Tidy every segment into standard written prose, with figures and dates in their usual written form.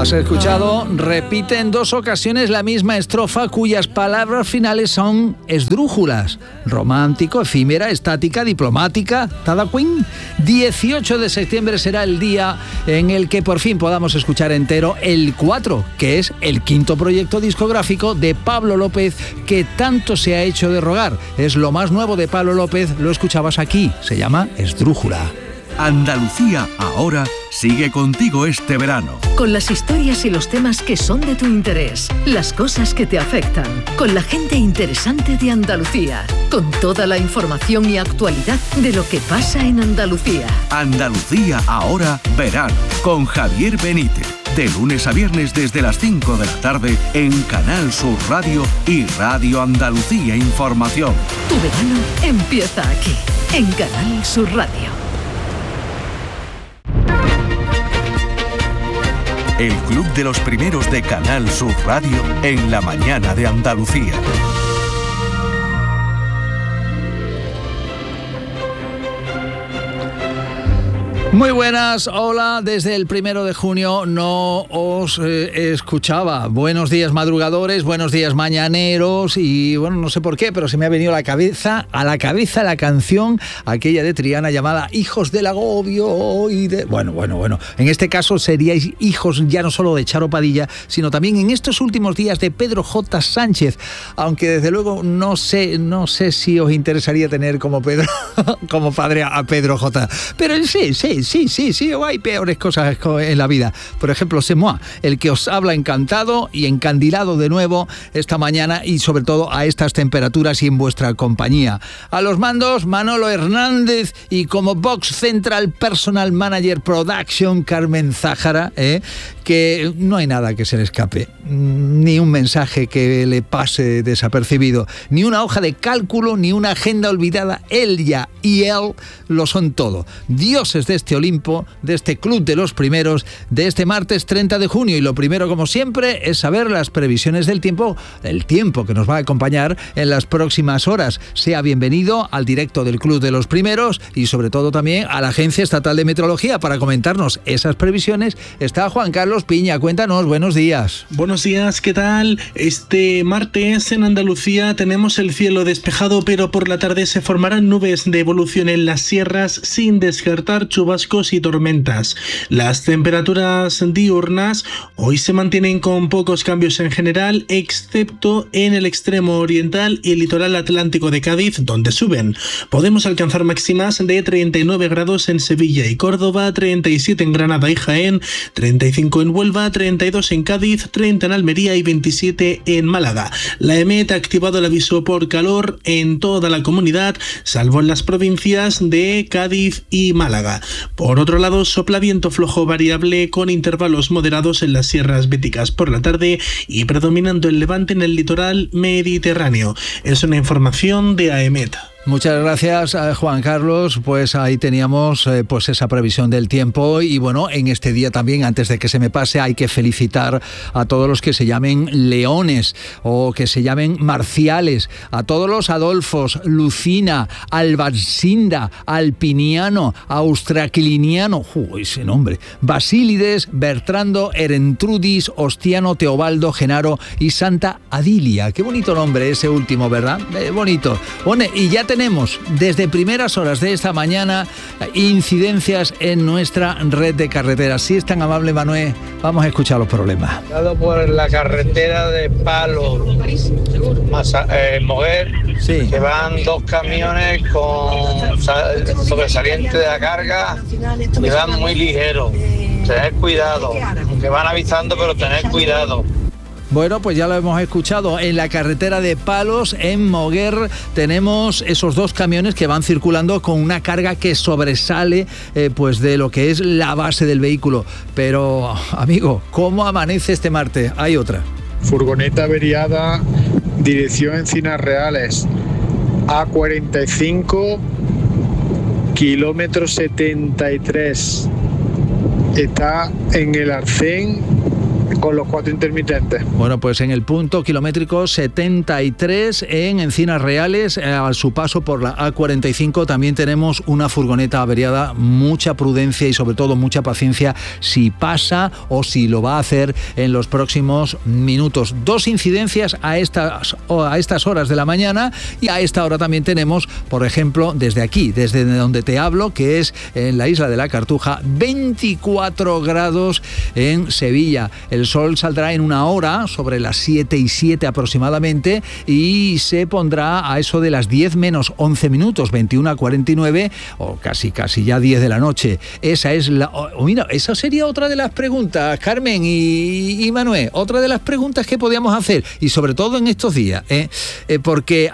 Has escuchado, repite en 2 ocasiones la misma estrofa cuyas palabras finales son esdrújulas. Romántico, efímera, estática, diplomática, tada queen. 18 de septiembre será el día en el que por fin podamos escuchar entero el 4, que es el 5º proyecto discográfico de Pablo López que tanto se ha hecho de rogar. Es lo más nuevo de Pablo López, lo escuchabas aquí, se llama Esdrújula. Andalucía ahora sigue contigo este verano. Con las historias y los temas que son de tu interés, las cosas que te afectan, con la gente interesante de Andalucía, con toda la información y actualidad de lo que pasa en Andalucía. Andalucía ahora verano, con Javier Benítez. De lunes a viernes desde las 5 de la tarde en Canal Sur Radio y Radio Andalucía Información. Tu verano empieza aquí, en Canal Sur Radio. El Club de los Primeros de Canal Sur Radio en la mañana de Andalucía. Muy buenas, hola, desde el 1 de junio no os escuchaba. Buenos días madrugadores, buenos días mañaneros y bueno, no sé por qué, pero se me ha venido a la cabeza la canción aquella de Triana llamada Hijos del Agobio y de... Bueno, en este caso seríais hijos ya no solo de Charo Padilla, sino también en estos últimos días de Pedro J. Sánchez, aunque desde luego no sé si os interesaría tener como Pedro, como padre a Pedro J. Pero sí, hay peores cosas en la vida. Por ejemplo, c'est moi, el que os habla encantado y encandilado de nuevo esta mañana y sobre todo a estas temperaturas y en vuestra compañía. A los mandos, Manolo Hernández y como Box Central Personal Manager Production, Carmen Zájara, que no hay nada que se le escape, ni un mensaje que le pase desapercibido, ni una hoja de cálculo, ni una agenda olvidada. Ella y él lo son todo. Dioses de este Olimpo, de este Club de los Primeros, de este martes 30 de junio. Y lo primero, como siempre, es saber las previsiones del tiempo que nos va a acompañar en las próximas horas. Sea bienvenido al directo del Club de los Primeros y sobre todo también a la Agencia Estatal de Meteorología para comentarnos esas previsiones. Está Juan Carlos Piña, cuéntanos, buenos días. Buenos días, ¿qué tal? Este martes en Andalucía tenemos el cielo despejado, pero por la tarde se formarán nubes de evolución en las sierras sin descartar chubascos y tormentas. Las temperaturas diurnas hoy se mantienen con pocos cambios en general, excepto en el extremo oriental y el litoral atlántico de Cádiz, donde suben. Podemos alcanzar máximas de 39 grados en Sevilla y Córdoba, 37 en Granada y Jaén, 35 en Huelva, 32 en Cádiz, 30 en Almería y 27 en Málaga. La EMET ha activado el aviso por calor en toda la comunidad, salvo en las provincias de Cádiz y Málaga. Por otro lado, sopla viento flojo variable con intervalos moderados en las sierras béticas por la tarde y predominando el levante en el litoral mediterráneo. Es una información de AEMET. Muchas gracias, Juan Carlos. Pues ahí teníamos pues esa previsión del tiempo y bueno, en este día también, antes de que se me pase, hay que felicitar a todos los que se llamen Leones o que se llamen Marciales, a todos los Adolfos, Lucina, Albarcinda, Alpiniano, Austracliniano, ese nombre, Basílides, Bertrando, Erentrudis, Ostiano, Teobaldo, Genaro y Santa Adilia. Qué bonito nombre ese último, ¿verdad? Bonito. Bueno, y ya tenemos desde primeras horas de esta mañana incidencias en nuestra red de carreteras. Si es tan amable, Manuel, vamos a escuchar los problemas. Por la carretera de Palo, Moguer, sí, que van 2 camiones con sobresaliente de la carga y van muy ligeros. Tened cuidado, que van avisando, pero tened cuidado. Bueno, pues ya lo hemos escuchado. En la carretera de Palos, en Moguer, tenemos esos 2 camiones que van circulando con una carga que sobresale pues de lo que es la base del vehículo. Pero, amigo, ¿cómo amanece este martes? Hay otra. Furgoneta averiada, dirección Encinas Reales, A45, kilómetro 73. Está en el arcén con los 4 intermitentes. Bueno, pues en el punto kilométrico 73 en Encinas Reales, a su paso por la A45 también tenemos una furgoneta averiada. Mucha prudencia y sobre todo mucha paciencia si pasa o si lo va a hacer en los próximos minutos. 2 incidencias a estas horas de la mañana, y a esta hora también tenemos, por ejemplo, desde aquí, desde donde te hablo, que es en la isla de la Cartuja, 24 grados en Sevilla. El sol saldrá en una hora, sobre las 7:07 aproximadamente, y se pondrá a eso de las 10 menos 11 minutos, 21:49, o casi ya 10 de la noche. Esa es mira, esa sería otra de las preguntas, Carmen y Manuel, otra de las preguntas que podíamos hacer, y sobre todo en estos días, porque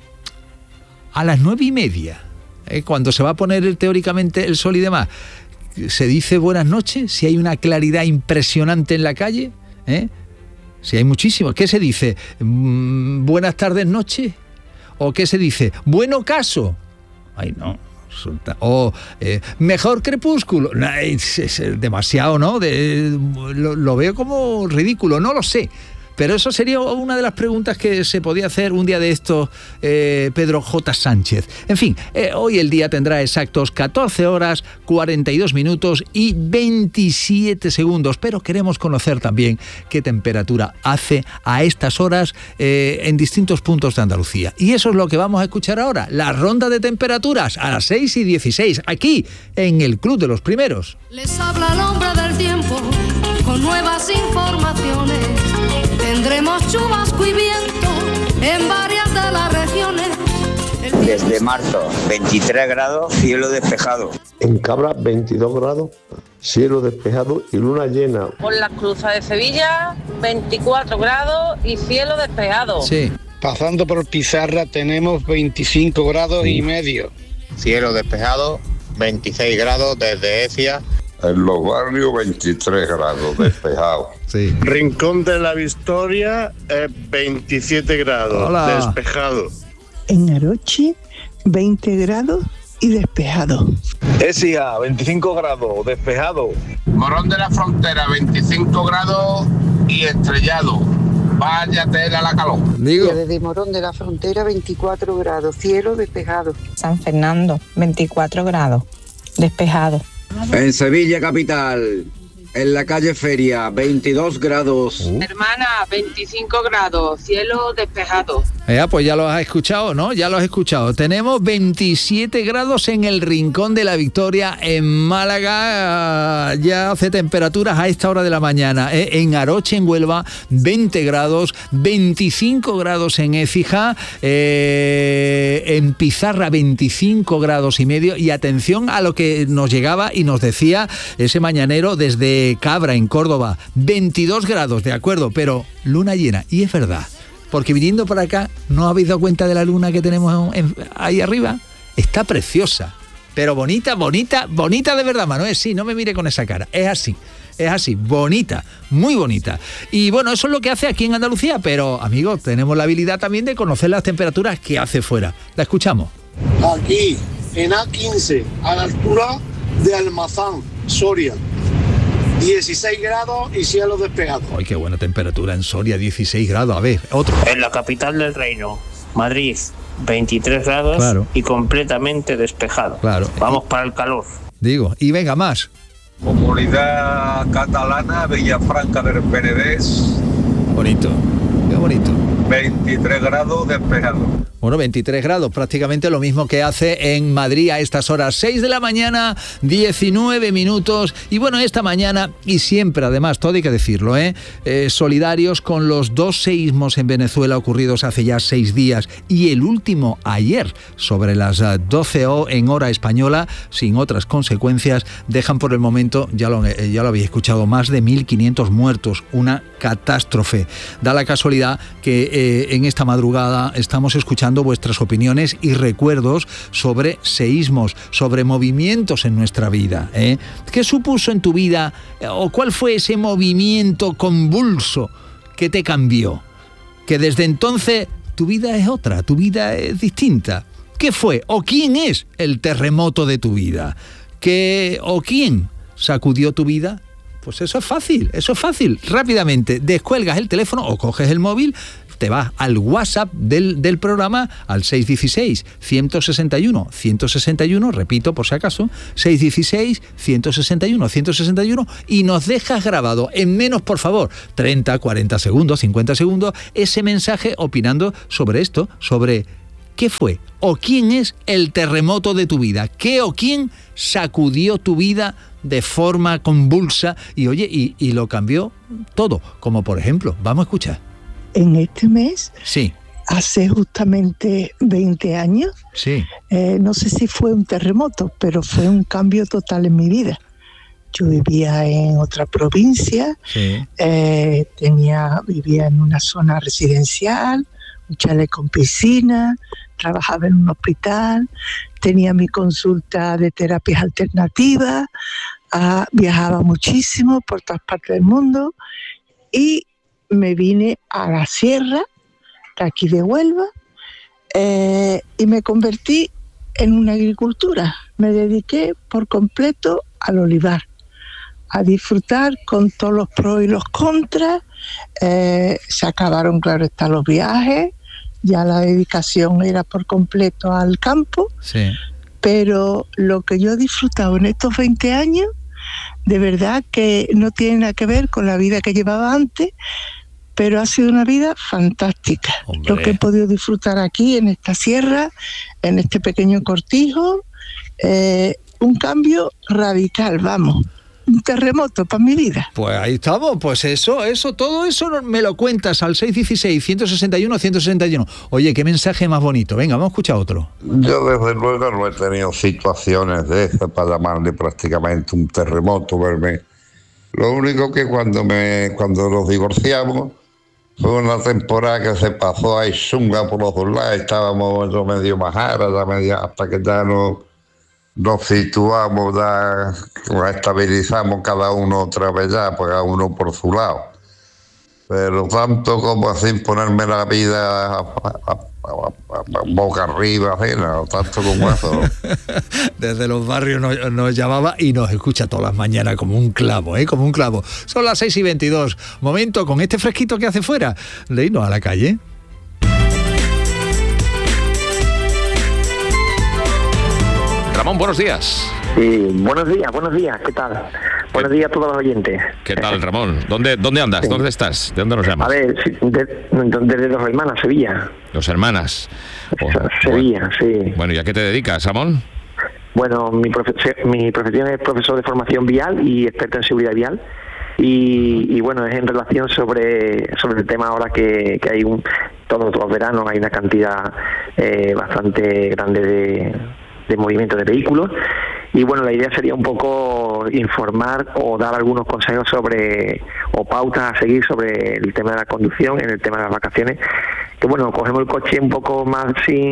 a las 9:30, cuando se va a poner teóricamente el sol y demás, se dice buenas noches, si hay una claridad impresionante en la calle, si hay muchísimo. ¿Qué se dice? ¿Buenas tardes, noches? ¿O qué se dice? ¿Buen ocaso? Ay, no. O mejor crepúsculo. No, es demasiado, ¿no? Lo veo como ridículo, no lo sé. Pero eso sería una de las preguntas que se podía hacer un día de estos, Pedro J. Sánchez. En fin, hoy el día tendrá exactos 14 horas, 42 minutos y 27 segundos. Pero queremos conocer también qué temperatura hace a estas horas en distintos puntos de Andalucía. Y eso es lo que vamos a escuchar ahora. La ronda de temperaturas a las 6:16, aquí en el Club de los Primeros. Les habla el hombre del tiempo con nuevas informaciones. Tendremos chubasco y viento en varias de las regiones. Desde marzo, 23 grados, cielo despejado. En Cabra, 22 grados, cielo despejado y luna llena. Por las Cruzas de Sevilla, 24 grados y cielo despejado. Sí. Pasando por Pizarra tenemos 25 grados y medio. Cielo despejado, 26 grados desde Ecija. En los barrios 23 grados despejado. Sí. Rincón de la Victoria, 27 grados. Hola. Despejado. En Aroche, 20 grados y despejado. Écija, 25 grados, despejado. Morón de la Frontera, 25 grados y estrellado. Vaya tela la calor. Digo. Desde Morón de la Frontera, 24 grados, cielo despejado. San Fernando, 24 grados, despejado. En Sevilla capital, en la calle Feria, 22 grados. Hermana, 25 grados, cielo despejado. Pues ya lo has escuchado, ¿no? Ya lo has escuchado. Tenemos 27 grados en el Rincón de la Victoria, en Málaga. Ya hace temperaturas a esta hora de la mañana. En Aroche, en Huelva, 20 grados, 25 grados en Écija, en Pizarra, 25 grados y medio. Y atención a lo que nos llegaba y nos decía ese mañanero desde Cabra, en Córdoba, 22 grados, de acuerdo, pero luna llena. Y es verdad. Porque viniendo para acá, ¿no habéis dado cuenta de la luna que tenemos ahí arriba? Está preciosa, pero bonita de verdad, Manuel. Sí, no me mire con esa cara. Es así, bonita, muy bonita. Y bueno, eso es lo que hace aquí en Andalucía, pero amigos, tenemos la habilidad también de conocer las temperaturas que hace fuera. La escuchamos. Aquí, en A15, a la altura de Almazán, Soria. 16 grados y cielo despejado. ¡Ay, qué buena temperatura en Soria! 16 grados. A ver, otro. En la capital del reino, Madrid, 23 grados, claro, y completamente despejado. Claro. Vamos para el calor. Digo, y venga más. Comunidad catalana, Villafranca del Penedés. Bonito, qué bonito. 23 grados despejado. Bueno, 23 grados, prácticamente lo mismo que hace en Madrid a estas horas. 6 de la mañana, 19 minutos. Y bueno, esta mañana, y siempre además, todo hay que decirlo, solidarios con los 2 seísmos en Venezuela ocurridos hace ya 6 días. Y el último ayer, sobre las 12 en hora española, sin otras consecuencias, dejan por el momento, ya lo habéis escuchado, más de 1.500 muertos. Una catástrofe. Da la casualidad que en esta madrugada estamos escuchando vuestras opiniones y recuerdos sobre seísmos, sobre movimientos en nuestra vida. ¿Qué supuso en tu vida o cuál fue ese movimiento convulso que te cambió? Que desde entonces tu vida es otra, tu vida es distinta. ¿Qué fue o quién es el terremoto de tu vida? ¿Qué o quién sacudió tu vida? Pues eso es fácil. Rápidamente descuelgas el teléfono o coges el móvil, te vas al WhatsApp del programa, al 616-161-161, repito por si acaso, 616-161-161, y nos dejas grabado en menos, por favor, 30, 40 segundos, 50 segundos, ese mensaje opinando sobre esto, sobre qué fue o quién es el terremoto de tu vida, qué o quién sacudió tu vida de forma convulsa y oye, y lo cambió todo, como por ejemplo, vamos a escuchar. En este mes, sí, hace justamente 20 años, sí, no sé si fue un terremoto, pero fue un cambio total en mi vida. Yo vivía en otra provincia, sí, vivía en una zona residencial, un chalet con piscina, trabajaba en un hospital, tenía mi consulta de terapias alternativas, viajaba muchísimo por todas partes del mundo y me vine a la sierra de aquí de Huelva y me convertí en una agricultura. Me dediqué por completo al olivar, a disfrutar con todos los pros y los contras. Se acabaron, claro está, los viajes, ya la dedicación era por completo al campo, sí. Pero lo que yo he disfrutado en estos 20 años, de verdad que no tiene nada que ver con la vida que llevaba antes, pero ha sido una vida fantástica. Hombre. Lo que he podido disfrutar aquí, en esta sierra, en este pequeño cortijo, un cambio radical, vamos. Un terremoto para mi vida. Pues ahí estamos, pues todo eso me lo cuentas al 616-161-161. Oye, qué mensaje más bonito. Venga, vamos a escuchar otro. Yo desde luego no he tenido situaciones de esas para llamarle prácticamente un terremoto, verme. Lo único que cuando nos divorciamos fue una temporada que se pasó a Isunga por los dos lados, estábamos medio majara, hasta que ya nos situamos, ya nos estabilizamos cada uno otra vez ya, pues cada uno por su lado. Pero tanto como así ponerme la vida boca arriba, así, no, tanto como eso. Desde los barrios nos llamaba y nos escucha todas las mañanas como un clavo, como un clavo. Son las 6:22. Momento, con este fresquito que hace fuera, de irnos a la calle. Ramón, buenos días. Sí, buenos días, ¿qué tal? Buenos días a todos los oyentes. ¿Qué tal, Ramón? ¿Dónde andas? Sí. ¿Dónde estás? ¿De dónde nos llamas? A ver, desde Los Hermanas, Sevilla. Los Hermanas. Sevilla, sí. Bueno, ¿y a qué te dedicas, Ramón? Bueno, mi profesión es profesor de formación vial y experto en seguridad vial. Y bueno, es en relación sobre el tema ahora que hay todos los veranos hay una cantidad bastante grande de movimiento de vehículos, y bueno, la idea sería un poco informar o dar algunos consejos o pautas a seguir sobre el tema de la conducción en el tema de las vacaciones, que bueno, cogemos el coche un poco más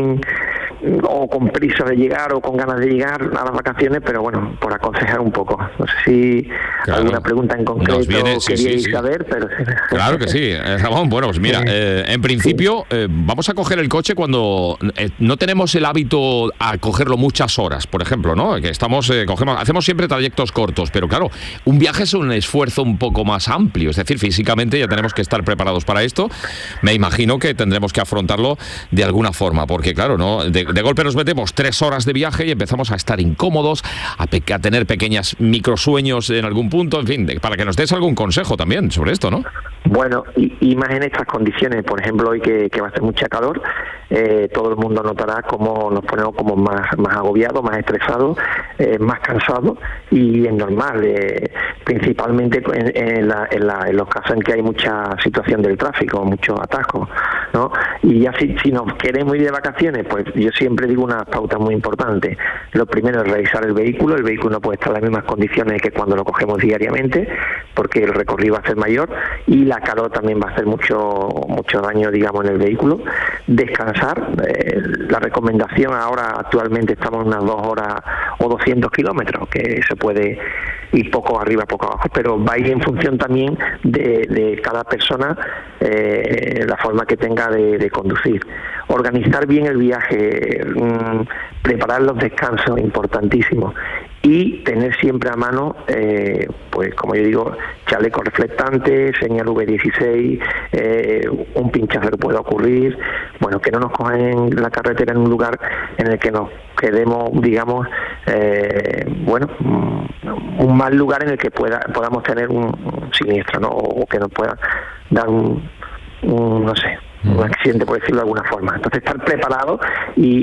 o con prisa de llegar o con ganas de llegar a las vacaciones, pero bueno, por aconsejar un poco. No sé si alguna pregunta en concreto queríais saber, pero... Claro que sí, Ramón. Bueno, pues mira, en principio vamos a coger el coche cuando no tenemos el hábito a cogerlo muchas horas, por ejemplo, ¿no? Que hacemos siempre trayectos cortos, pero claro, un viaje es un esfuerzo un poco más amplio, es decir, físicamente ya tenemos que estar preparados para esto. Me imagino que tendremos que afrontarlo de alguna forma, porque claro, ¿no? De golpe nos metemos 3 horas de viaje y empezamos a estar incómodos, a tener pequeñas microsueños en algún punto, en fin, para que nos des algún consejo también sobre esto, ¿no? Bueno, y más en estas condiciones, por ejemplo, hoy que va a hacer mucha calor, todo el mundo notará cómo nos ponemos como más agobiados, más estresados, más cansados, y es normal, principalmente en los casos en que hay mucha situación del tráfico, muchos atascos, ¿no? Y ya si nos queremos ir de vacaciones, pues yo siempre digo unas pautas muy importantes. Lo primero es revisar el vehículo no puede estar en las mismas condiciones que cuando lo cogemos diariamente, porque el recorrido va a ser mayor y la calor también va a hacer mucho daño, digamos, en el vehículo. Descansar, la recomendación ahora actualmente estamos en unas 2 horas o 200 kilómetros, que se puede ir poco arriba, poco abajo, pero va a ir en función también de cada persona, la forma que tenga de conducir. Organizar bien el viaje, preparar los descansos, importantísimo. y tener siempre a mano, pues como yo digo, chaleco reflectante, señal V16, un pinchazo que pueda ocurrir, bueno, que no nos cojan en la carretera en un lugar en el que nos quedemos, digamos, un mal lugar en el que podamos tener un siniestro, ¿no? O que nos pueda dar un accidente, por decirlo de alguna forma. Entonces, estar preparado y